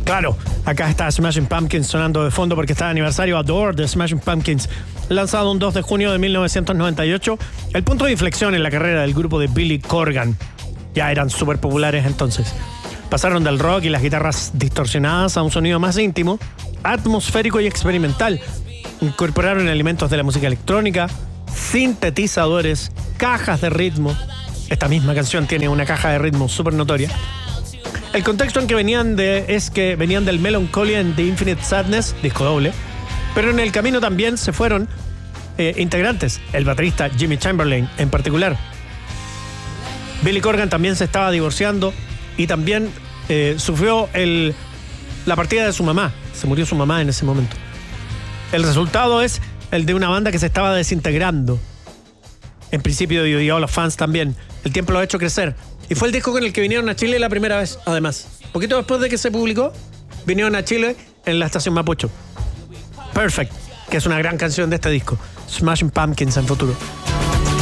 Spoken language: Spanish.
Claro, acá está Smashing Pumpkins sonando de fondo porque está de aniversario Adore de Smashing Pumpkins, lanzado un 2 de junio de 1998, el punto de inflexión en la carrera del grupo de Billy Corgan. Ya eran súper populares entonces. Pasaron del rock y las guitarras distorsionadas a un sonido más íntimo, atmosférico y experimental. Incorporaron elementos de la música electrónica, sintetizadores, cajas de ritmo. Esta misma canción tiene una caja de ritmo súper notoria. El contexto en que es que venían del Melancholia and the Infinite Sadness, disco doble, pero en el camino también se fueron integrantes, el baterista Jimmy Chamberlain en particular. Billy Corgan también se estaba divorciando y también sufrió la partida de su mamá. Se murió su mamá en ese momento. El resultado es el de una banda que se estaba desintegrando. En principio dividió a los fans también. El tiempo lo ha hecho crecer. Y fue el disco con el que vinieron a Chile la primera vez, además. Poquito después de que se publicó, vinieron a Chile en la estación Mapocho. Perfect, que es una gran canción de este disco. Smashing Pumpkins en futuro.